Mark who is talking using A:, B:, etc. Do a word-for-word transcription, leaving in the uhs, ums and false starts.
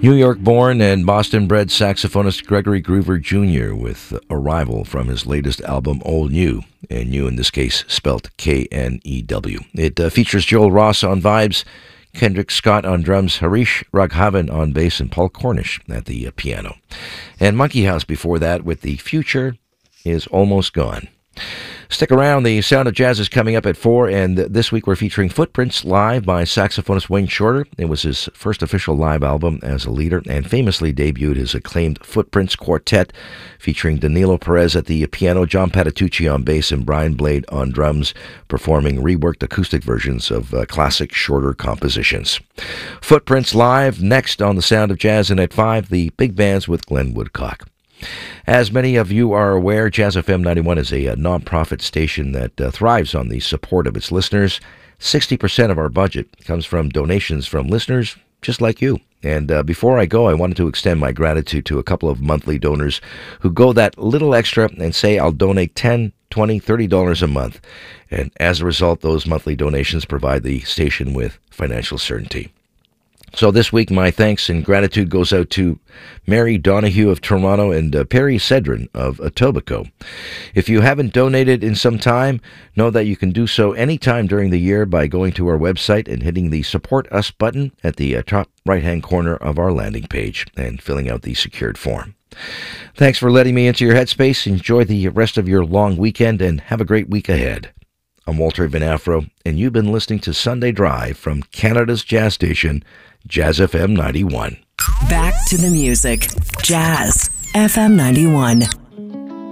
A: New York-born and Boston-bred saxophonist Gregory Groover Junior with Arrival from his latest album, Old New, and new in this case spelt K N E W. It uh, features Joel Ross on vibes, Kendrick Scott on drums, Harish Raghavan on bass, and Paul Cornish at the uh, piano. And Monkey House before that with The Future Is Almost Gone. Stick around, the Sound of Jazz is coming up at four, and this week we're featuring Footprints live by saxophonist Wayne Shorter. It was his first official live album as a leader, and famously debuted his acclaimed Footprints Quartet, featuring Danilo Perez at the piano, John Patitucci on bass, and Brian Blade on drums, performing reworked acoustic versions of uh, classic Shorter compositions. Footprints live next on the Sound of Jazz, and at five, the big bands with Glenn Woodcock. As many of you are aware, Jazz F M ninety-one is a, a non-profit station that uh, thrives on the support of its listeners. sixty percent of our budget comes from donations from listeners just like you. And uh, before I go, I wanted to extend my gratitude to a couple of monthly donors who go that little extra and say, I'll donate ten dollars, twenty dollars, thirty dollars a month. And as a result, those monthly donations provide the station with financial certainty. So this week, my thanks and gratitude goes out to Mary Donahue of Toronto and uh, Perry Cedrin of Etobicoke. If you haven't donated in some time, know that you can do so anytime during the year by going to our website and hitting the Support Us button at the uh, top right-hand corner of our landing page and filling out the secured form. Thanks for letting me into your headspace. Enjoy the rest of your long weekend and have a great week ahead. I'm Walter Van Afro, and you've been listening to Sunday Drive from Canada's jazz station, Jazz F M ninety-one.
B: Back to the music. Jazz F M ninety-one.